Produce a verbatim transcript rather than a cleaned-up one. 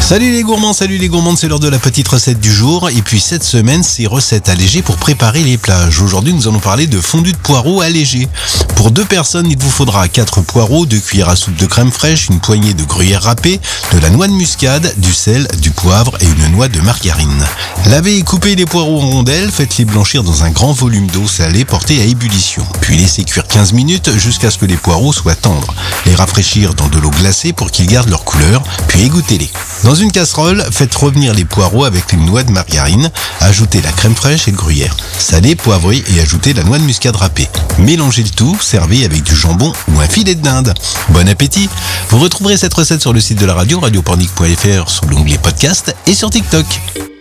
Salut les gourmands, salut les gourmandes, c'est l'heure de la petite recette du jour. Et puis cette semaine, c'est recettes allégées pour préparer les plages. Aujourd'hui, nous allons parler de fondue de poireaux allégée. Pour deux personnes, il vous faudra quatre poireaux, deux cuillères à soupe de crème fraîche, une poignée de gruyère râpée, de la noix de muscade, du sel, du poivre et une noix de margarine. Lavez et coupez les poireaux en rondelles, faites-les blanchir dans un grand volume d'eau salée porté à ébullition. Puis laissez cuire quinze minutes jusqu'à ce que les poireaux soient tendres. Les rafraîchir dans de l'eau glacée pour qu'ils gardent leur couleur, puis égouttez-les. Dans une casserole, faites revenir les poireaux avec une noix de margarine, ajoutez la crème fraîche et le gruyère. Salez, poivrez et ajoutez la noix de muscade râpée. Mélangez le tout, servez avec du jambon ou un filet de dinde. Bon appétit! Vous retrouverez cette recette sur le site de la radio, radio pornic point f r, sous l'onglet podcast et sur TikTok.